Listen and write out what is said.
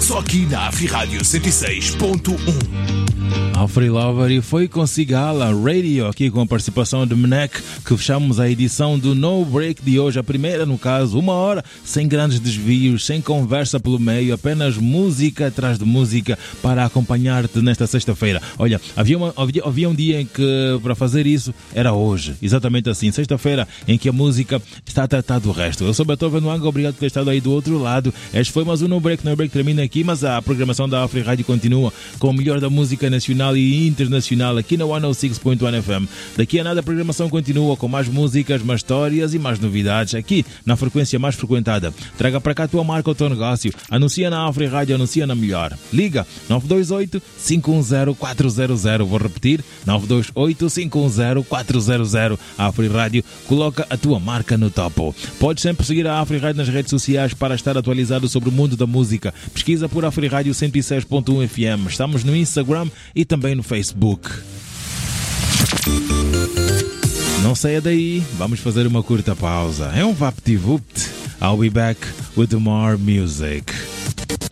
Só aqui na Afrirádio 106.1. Free Lover e foi com Sigala Radio aqui com a participação de Menek que fechamos a edição do No Break de hoje, a primeira no caso, 1 hora sem grandes desvios, sem conversa pelo meio, apenas música atrás de música para acompanhar-te nesta sexta-feira. Olha, havia um dia em que para fazer isso era hoje, exatamente assim, sexta-feira em que a música está a tratar do resto. Eu sou Beethoven Wanga, obrigado por ter estado aí do outro lado. Este foi mais um No Break. No Break termina aqui, mas a programação da Afri Rádio continua com o melhor da música nacional e internacional aqui na 106.1 FM. Daqui a nada a programação continua com mais músicas, mais histórias e mais novidades aqui na frequência mais frequentada. Traga para cá a tua marca, o teu negócio. Anuncia na Afri Rádio, anuncia na melhor. Liga 928-510-400. Vou repetir, 928-510-400. A Afri Rádio coloca a tua marca no topo. Podes sempre seguir a Afri Rádio nas redes sociais para estar atualizado sobre o mundo da música. Pesquisa por Afri Rádio 106.1 FM. Estamos no Instagram e também no Facebook. Não saia daí, vamos fazer uma curta pausa. É um VaptVupt. I'll be back with more music.